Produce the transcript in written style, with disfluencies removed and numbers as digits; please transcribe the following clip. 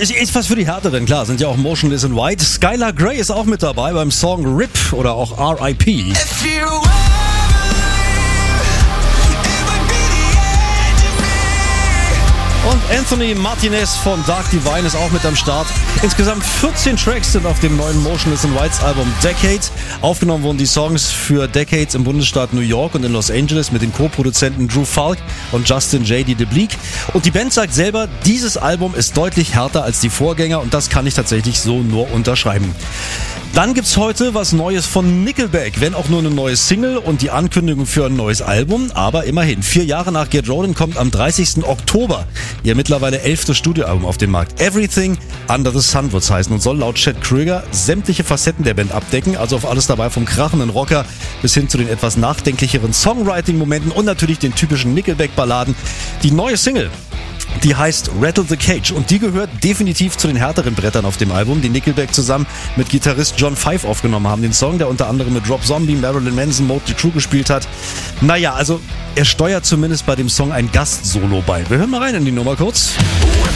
ist was für die Härteren, klar, sind ja auch Motionless in White. Skylar Grey ist auch mit dabei beim Song RIP oder auch R.I.P. Und Anthony Martinez von Dark Divine ist auch mit am Start. Insgesamt 14 Tracks sind auf dem neuen Motionless in Whites Album Decade. Aufgenommen wurden die Songs für Decades im Bundesstaat New York und in Los Angeles mit den Co-Produzenten Drew Falk und Justin J.D. DeBleek. Und die Band sagt selber, dieses Album ist deutlich härter als die Vorgänger und das kann ich tatsächlich so nur unterschreiben. Dann gibt's heute was Neues von Nickelback, wenn auch nur eine neue Single und die Ankündigung für ein neues Album, aber immerhin. 4 Jahre nach Get Rollin' kommt am 30. Oktober ihr mittlerweile 11. Studioalbum auf den Markt. Everything Under the Sun wird's heißen und soll laut Chad Kroeger sämtliche Facetten der Band abdecken, also auf alles dabei vom krachenden Rocker bis hin zu den etwas nachdenklicheren Songwriting-Momenten und natürlich den typischen Nickelback-Balladen. Die neue Single, die heißt Rattle the Cage und die gehört definitiv zu den härteren Brettern auf dem Album, die Nickelback zusammen mit Gitarrist John Five aufgenommen haben. Den Song, der unter anderem mit Rob Zombie, Marilyn Manson, Motley Crue gespielt hat. Naja, also er steuert zumindest bei dem Song ein Gastsolo bei. Wir hören mal rein in die Nummer kurz.